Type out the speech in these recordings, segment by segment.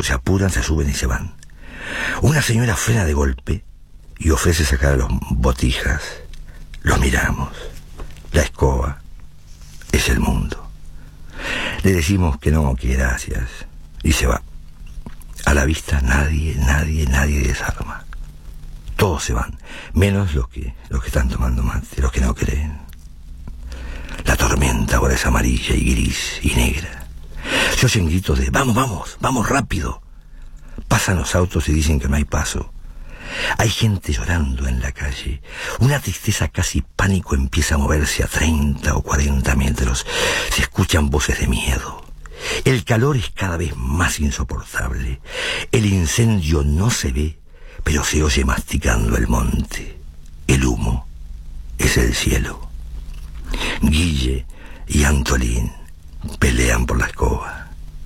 cuatro se apuran, se suben y se van. Una señora frena de golpe y ofrece sacar a los botijas. Los miramos. La escoba es el mundo. Le decimos que no, que gracias, y se va. A la vista nadie desarma. Todos se van, menos los que están tomando mate, los que no creen. La tormenta ahora es amarilla y gris y negra. Se oyen gritos de vamos rápido. Pasan los autos y dicen que no hay paso. Hay gente llorando en la calle. Una tristeza casi pánico empieza a moverse a 30 o 40 metros. Se escuchan voces de miedo. El calor es cada vez más insoportable. El incendio no se ve, pero se oye masticando el monte. El humo es el cielo. Guille y Antolín pelean por la escoba.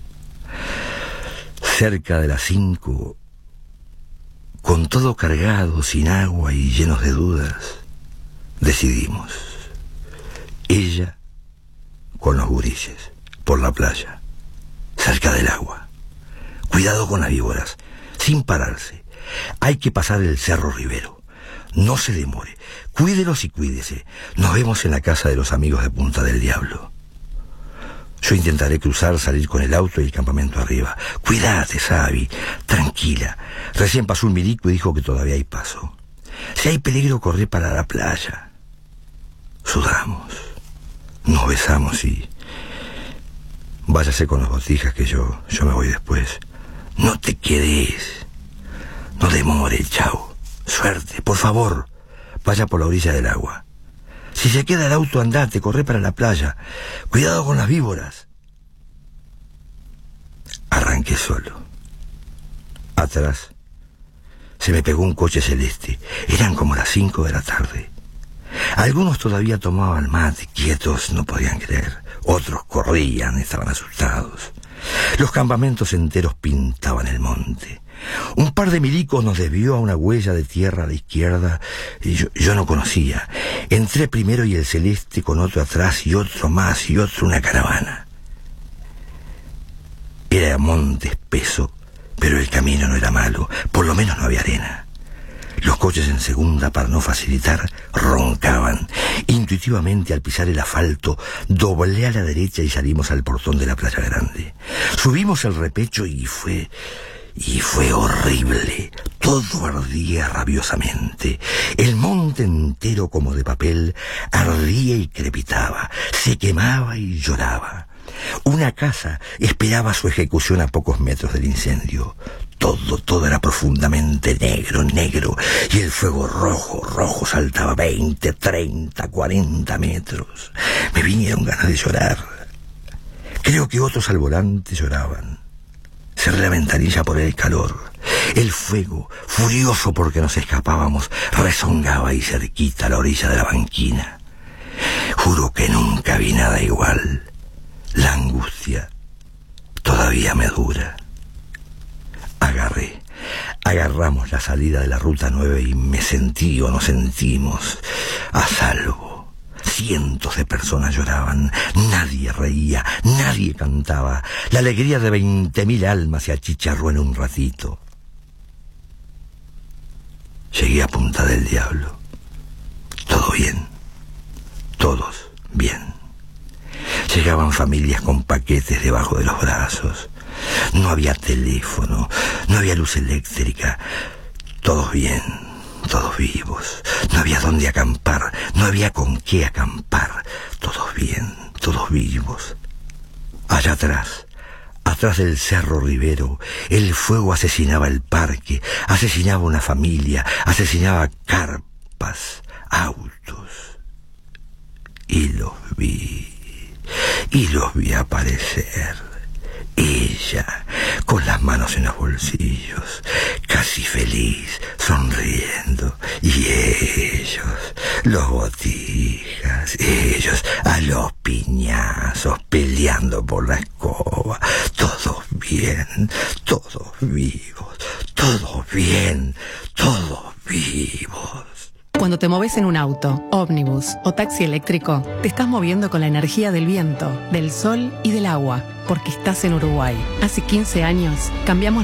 Cerca de las 5, con todo cargado, sin agua y llenos de dudas, decidimos. Ella con los gurises, por la playa, cerca del agua. Cuidado con las víboras, sin pararse. Hay que pasar el Cerro Rivero. No se demore. Cuídelos y cuídese. Nos vemos en la casa de los amigos de Punta del Diablo. Yo intentaré cruzar, salir con el auto y el campamento arriba. Cuídate, Sabi. Tranquila. Recién pasó un milico y dijo que todavía hay paso. Si hay peligro, corré para la playa. Sudamos. Nos besamos y... Váyase con los botijas que yo me voy después. No te quedes. No demore, chao. Suerte, por favor. Vaya por la orilla del agua. Si se queda el auto, andate, corre para la playa. Cuidado con las víboras. Arranqué solo. Atrás se me pegó un coche celeste. Eran como las 5 de la tarde. Algunos todavía tomaban mate, quietos, no podían creer. Otros corrían, estaban asustados. Los campamentos enteros pintaban el monte. Un par de milicos nos desvió a una huella de tierra a la izquierda y yo no conocía. Entré primero y el celeste con otro atrás y otro más y otro, una caravana. Era monte espeso, pero el camino no era malo, por lo menos no había arena. Los coches en segunda, para no facilitar, roncaban. Intuitivamente, al pisar el asfalto, doblé a la derecha y salimos al portón de la Playa Grande. Subimos el repecho y fue horrible. Todo ardía rabiosamente. El monte entero, como de papel, ardía y crepitaba. Se quemaba y lloraba. Una casa esperaba su ejecución a pocos metros del incendio. Todo era profundamente negro, y el fuego rojo saltaba 20, 30, 40 metros. Me vinieron ganas de llorar. Creo que otros al volante lloraban. Cerré la ventanilla por el calor. El fuego, furioso porque nos escapábamos, rezongaba ahí cerquita a la orilla de la banquina. Juro que nunca vi nada igual. La angustia todavía me dura. Agarramos la salida de la Ruta 9 y me sentí, o nos sentimos, a salvo. Cientos de personas lloraban, nadie reía, nadie cantaba. La alegría de 20.000 almas se achicharró en un ratito. Llegué a Punta del Diablo. Todo bien, todos bien. Llegaban familias con paquetes debajo de los brazos. No había teléfono, no había luz eléctrica. Todos bien, todos vivos. No había dónde acampar, no había con qué acampar. Todos bien, todos vivos. Allá atrás del Cerro Rivero, el fuego asesinaba el parque, asesinaba una familia, asesinaba carpas, autos. Y los vi aparecer. Ella, con las manos en los bolsillos, casi feliz, sonriendo. Y ellos, los botijas, ellos a los piñazos, peleando por la escoba. Todos bien, todos vivos, todos bien, todos vivos. Cuando te moves en un auto, ómnibus o taxi eléctrico, te estás moviendo con la energía del viento, del sol y del agua, porque estás en Uruguay. Hace 15 años cambiamos